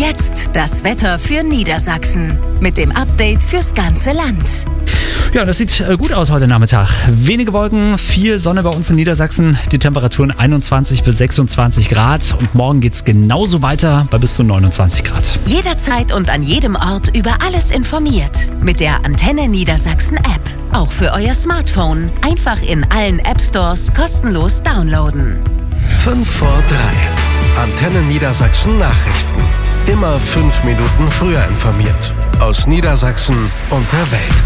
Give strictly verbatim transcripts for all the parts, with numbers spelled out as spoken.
Jetzt das Wetter für Niedersachsen mit dem Update fürs ganze Land. Ja, das sieht gut aus heute Nachmittag. Wenige Wolken, viel Sonne bei uns in Niedersachsen. Die Temperaturen einundzwanzig bis sechsundzwanzig Grad. Und morgen geht's genauso weiter bei bis zu neunundzwanzig Grad. Jederzeit und an jedem Ort über alles informiert. Mit der Antenne Niedersachsen App. Auch für euer Smartphone. Einfach in allen App Stores kostenlos downloaden. fünf vor drei. Antenne Niedersachsen Nachrichten. Immer fünf Minuten früher informiert. Aus Niedersachsen und der Welt.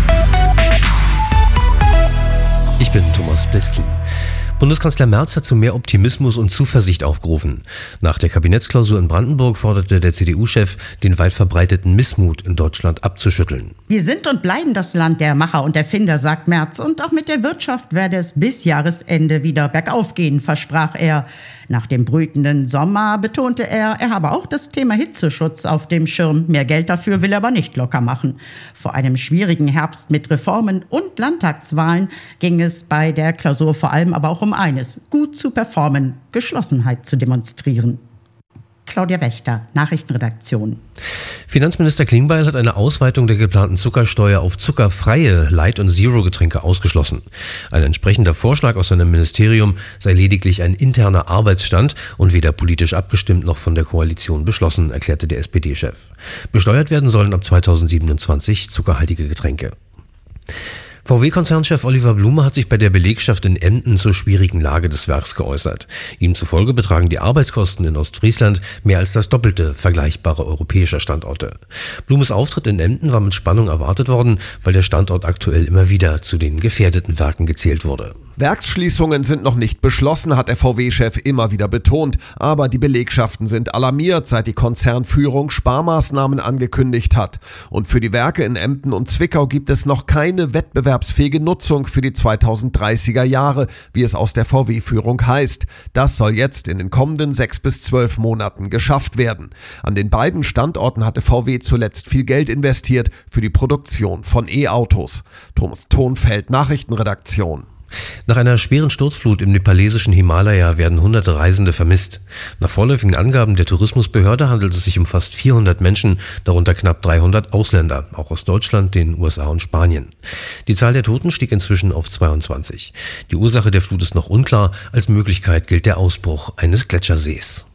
Ich bin Thomas Pleskin. Bundeskanzler Merz hat zu mehr Optimismus und Zuversicht aufgerufen. Nach der Kabinettsklausur in Brandenburg forderte der C D U-Chef, den weit verbreiteten Missmut in Deutschland abzuschütteln. Wir sind und bleiben das Land der Macher und Erfinder, sagt Merz. Und auch mit der Wirtschaft werde es bis Jahresende wieder bergauf gehen, versprach er. Nach dem brütenden Sommer betonte er, er habe auch das Thema Hitzeschutz auf dem Schirm. Mehr Geld dafür will er aber nicht locker machen. Vor einem schwierigen Herbst mit Reformen und Landtagswahlen ging es bei der Klausur vor allem aber auch um eines: gut zu performen, Geschlossenheit zu demonstrieren. Claudia Wächter, Nachrichtenredaktion. Finanzminister Klingbeil hat eine Ausweitung der geplanten Zuckersteuer auf zuckerfreie Light- und Zero-Getränke ausgeschlossen. Ein entsprechender Vorschlag aus seinem Ministerium sei lediglich ein interner Arbeitsstand und weder politisch abgestimmt noch von der Koalition beschlossen, erklärte der S P D-Chef. Besteuert werden sollen ab zweitausendsiebenundzwanzig zuckerhaltige Getränke. V W-Konzernchef Oliver Blume hat sich bei der Belegschaft in Emden zur schwierigen Lage des Werks geäußert. Ihm zufolge betragen die Arbeitskosten in Ostfriesland mehr als das Doppelte vergleichbarer europäischer Standorte. Blumes Auftritt in Emden war mit Spannung erwartet worden, weil der Standort aktuell immer wieder zu den gefährdeten Werken gezählt wurde. Werksschließungen sind noch nicht beschlossen, hat der V W-Chef immer wieder betont. Aber die Belegschaften sind alarmiert, seit die Konzernführung Sparmaßnahmen angekündigt hat. Und für die Werke in Emden und Zwickau gibt es noch keine wettbewerbsfähige Nutzung für die zweitausenddreißiger Jahre, wie es aus der V W-Führung heißt. Das soll jetzt in den kommenden sechs bis zwölf Monaten geschafft werden. An den beiden Standorten hatte V W zuletzt viel Geld investiert für die Produktion von E-Autos. Thomas Thonfeld, Nachrichtenredaktion. Nach einer schweren Sturzflut im nepalesischen Himalaya werden hunderte Reisende vermisst. Nach vorläufigen Angaben der Tourismusbehörde handelt es sich um fast vierhundert Menschen, darunter knapp dreihundert Ausländer, auch aus Deutschland, den U S A und Spanien. Die Zahl der Toten stieg inzwischen auf zweiundzwanzig. Die Ursache der Flut ist noch unklar. Als Möglichkeit gilt der Ausbruch eines Gletschersees.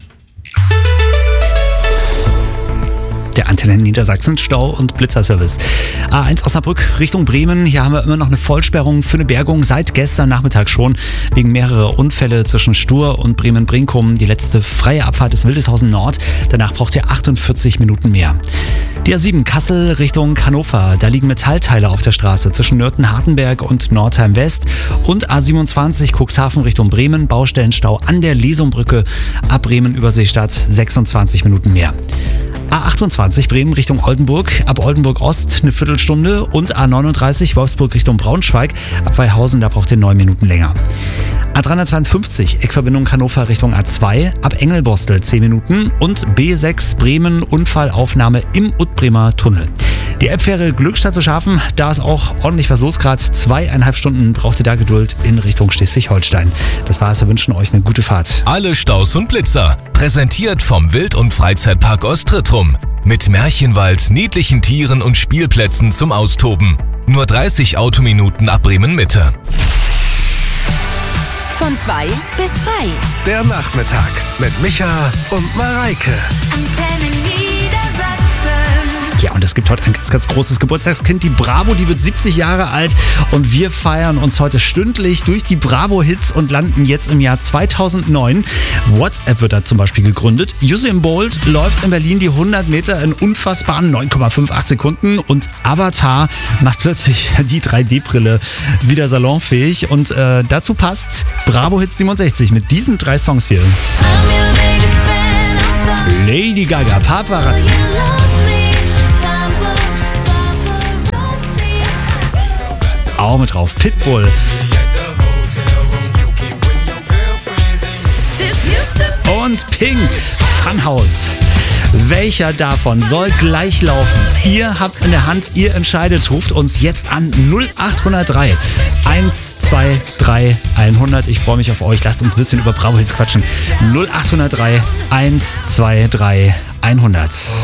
Der Antenne Niedersachsen Stau- und Blitzerservice. A eins Osnabrück Richtung Bremen. Hier haben wir immer noch eine Vollsperrung für eine Bergung seit gestern Nachmittag schon. Wegen mehrerer Unfälle zwischen Stur und Bremen-Brinkum. Die letzte freie Abfahrt ist Wildeshausen Nord. Danach braucht ihr achtundvierzig Minuten mehr. Die A sieben Kassel Richtung Hannover. Da liegen Metallteile auf der Straße zwischen Nörten-Hartenberg und Nordheim West. Und A siebenundzwanzig Cuxhaven Richtung Bremen. Baustellenstau an der Lesumbrücke. Ab Bremen Überseestadt sechsundzwanzig Minuten mehr. A achtundzwanzig Bremen Richtung Oldenburg, ab Oldenburg Ost eine Viertelstunde und A neununddreißig Wolfsburg Richtung Braunschweig, ab Weihausen, da braucht ihr neun Minuten länger. A dreihundertzweiundfünfzig Eckverbindung Hannover Richtung A zwei, ab Engelborstel zehn Minuten und B sechs Bremen Unfallaufnahme im Utbremer Tunnel. Die Elbfähre Glückstadt Schafen, da ist auch ordentlich was los gerade. Zweieinhalb Stunden braucht ihr da Geduld in Richtung Schleswig-Holstein. Das war's, wir wünschen euch eine gute Fahrt. Alle Staus und Blitzer, präsentiert vom Wild- und Freizeitpark Ostrittrum. Mit Märchenwald, niedlichen Tieren und Spielplätzen zum Austoben. Nur dreißig Autominuten ab Bremen Mitte. Von zwei bis frei. Der Nachmittag mit Micha und Mareike. Antenne Niedersachsen. Ja, und es gibt heute ein ganz, ganz großes Geburtstagskind. Die Bravo, die wird siebzig Jahre alt. Und wir feiern uns heute stündlich durch die Bravo-Hits und landen jetzt im Jahr zweitausendneun. WhatsApp wird da zum Beispiel gegründet. Usain Bolt läuft in Berlin die hundert Meter in unfassbaren neun Komma fünfundachtzig Sekunden. Und Avatar macht plötzlich die drei D Brille wieder salonfähig. Und äh, dazu passt Bravo-Hits siebenundsechzig mit diesen drei Songs hier. Lady Gaga, Paparazzi. Auch mit drauf. Pitbull. Und Pink. Funhouse. Welcher davon soll gleich laufen? Ihr habt's in der Hand, ihr entscheidet. Ruft uns jetzt an null acht null drei eins zwei drei hundert. Ich freue mich auf euch. Lasst uns ein bisschen über Bravo-Hits quatschen. null acht null drei eins zwei drei hundert.